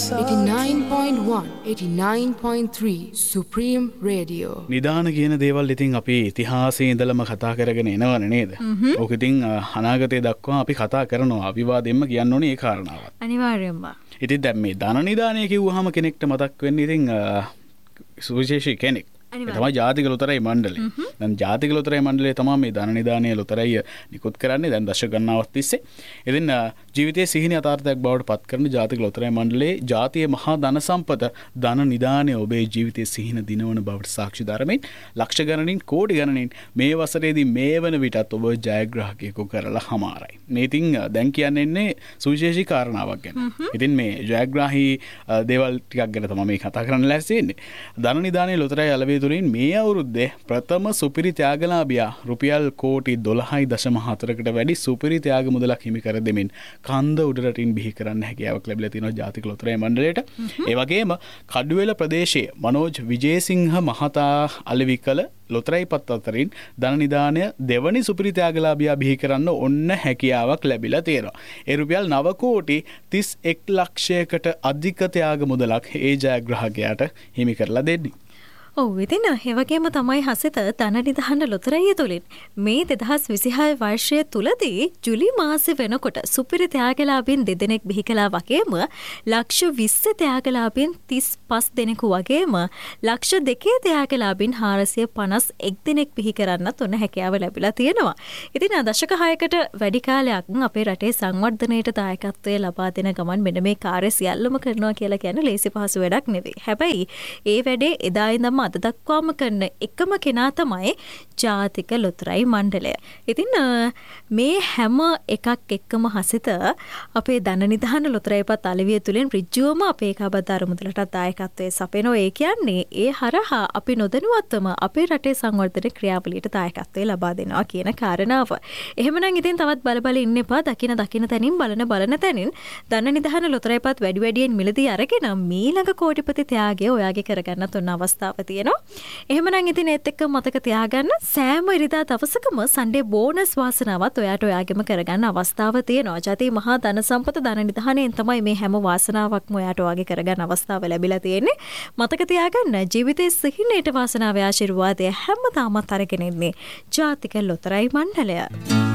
89.1 89.3 Supreme Radio. නිදාන කියන දේවල් ඉතින් අපි ඉතිහාසයේ ඉඳලම කතා කරගෙන එනවනේ නේද? ඕක ඉතින් අනාගතය දක්වා අපි කතා කරනවා. අවිවාදයෙන්ම කියන්න ඕනේ ඒ කාරණාවත්. අනිවාර්යයෙන්ම. ඉතින් දැන් මේ ධන නිදානය කිව්වහම කෙනෙක්ට මතක් වෙන්නේ ඉතින් සුවිශේෂී කෙනෙක්. තමයි ජාතික ලොතරැයි මණ්ඩලය. දැන් ජාතික ලොතරැයි මණ්ඩලය තමයි මේ ධන නිදානයේ ලොතරැයි නිකුත් කරන්නේ දැන් දශක ගණනාවක් තිස්සේ. ඉතින් ජීවිතයේ සිහින යථාර්ථයක් බවට පත් කරන ජාතික ලොතරැයි මණ්ඩලයේ ජාතියේ මහා ධන සම්පත ධන නිදානය ඔබේ ජීවිතයේ සිහින දිනවන බවට සාක්ෂි දරමින් ලක්ෂ ගණනින් කෝටි ගණනින් මේ වසරේදී මේ වන විටත් ඔබ ජයග්‍රාහකයෙකු කරලා හමාරයි. මේ ඉතින් දැන් කියන්නේ සුවිශේෂී කාරණාවක් ගැන. ඉතින් මේ ජයග්‍රාහී දේවල් ටිකක් ගැන තමයි මේ කතා කරන්න ලෑස්ති වෙන්නේ. ධන නිදානයේ ලොතරැයි අලෙවි තුලින් මේ අවුරුද්දේ ප්‍රථම සුපිරි ත්‍යාගලාභියා රුපියල් කෝටි 12.4කට වැඩි සුපිරි ත්‍යාග මුදලක් හිමි කර දෙමින් කන්ද උඩරටින් බිහි කරන්න හැකියාවක් ලැබිලා තියෙනවා ජාතික ලොතරැයි මණ්ඩලයට. ඒ වගේම කඩුවෙල ප්‍රදේශයේ මනෝජ් විජේසිංහ මහතා අලෙවි කළ ලොතරැයි පත් අතරින් ධන නිදානය දෙවනි සුපිරි ත්‍යාගලාභියා බිහි කරන්න ඔන්න හැකියාවක් ලැබිලා තියෙනවා. ඒ රුපියල් 9 කෝටි 31 ලක්ෂයකට අධික ත්‍යාග මුදලක් ඒ ජයග්‍රාහකයාට හිමි කරලා දෙන්නේ. ඔව් ඉතින් ඒ වගේම තමයි හසිත ධන නිදාන ලොතරැයිය තුලින් මේ 2026 වර්ෂය තුලදී ජුලි මාසෙ වෙනකොට සුපිරි ත්‍යාගලාභීන් දෙදෙනෙක් බිහි කළා වගේම ලක්ෂ 20 ත්‍යාගලාභීන් 35 දෙනෙකු වගේම ලක්ෂ 2 ත්‍යාගලාභීන් 451 දෙනෙක් බිහි කරන්නත් උන හැකියාව ලැබිලා තියෙනවා. ඉතින් දශක 6කට වැඩි කාලයක් අපේ රටේ සංවර්ධනයට දායකත්වය ලබා දෙන ගමන් මෙන්න මේ කාර්ය සියල්ලම කරනවා කියලා කියන්නේ ලේසි පහසු වැඩක් නෙවෙයි. හැබැයි ඒ වැඩේ එදා ඉඳන්ම අද දක්වාම කරන එකම කෙනා තමයි ජාතික ලොතරැයි මණ්ඩලය. ඉතින් මේ හැම එකක් එක්කම හසිත අපේ ධන නිදාන ලොතරැයිපත් අලෙවිය තුලින් ඍජුවම අපේ කබදාර මුදලට දායකත්වයේ සපයනවා. ඒ කියන්නේ ඒ හරහා අපි නොදැනුවත්වම අපේ රටේ සංවර්ධන ක්‍රියාවලියට දායකත්වය ලබා දෙනවා කියන කාරණාව. එහෙමනම් ඉතින් තවත් බල ඉන්න එපා. දකින තැනින් බලන තැනින් ධන නිදාන ලොතරැයිපත් වැඩි වැඩියෙන් මිලදී අරගෙන මීළඟ කෝටිපති ත්‍යාගය ඔයාගේ කරගන්න තුන අවස්ථාව තියෙනවා. එහෙමනම් ඉතින් ඒත් එක්ක මතක තියාගන්න සෑම ඉරිදා දවසකම සන්ඩේ බෝනස් වාසනාවත් ඔයාට ඔයාගෙම කරගන්න අවස්ථාව තියෙනවා. ජාතියේ මහා ධන සම්පත ධන නිදානයෙන් තමයි මේ හැම වාසනාවක්ම ඔයාට ඔයාගේ කරගන්න අවස්ථාව ලැබිලා තියෙන්නේ. මතක තියාගන්න ජීවිතයේ සිහිනයට වාසනාවේ ආශිර්වාදය හැමදාමත් අරගෙන ඉන්නේ ජාතික ලොතරැයි මණ්ඩලය.